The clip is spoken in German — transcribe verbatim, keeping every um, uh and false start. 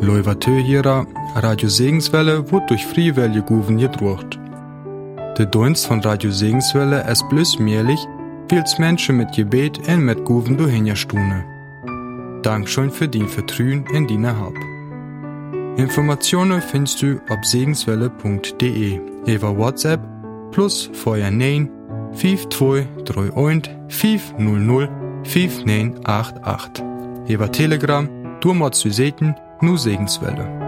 Leuvatö hierer Radio Segenswelle wird durch Friewelle Guven gedruckt. Der Dienst von Radio Segenswelle ist bloß möglich, weil es Menschen mit Gebet und mit Guven durchhinstune. Dankeschön für dein Vertrauen in deine Hab. Informationen findest du auf segenswelle punkt de über WhatsApp plus Feuer neun fünf zwei drei eins fünf null null fünf neun acht acht. Über Telegram, du machst du Seten, nur Segenswelle.